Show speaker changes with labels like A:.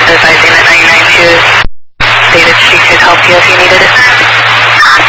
A: advising that 992 stated she could help you if you needed it.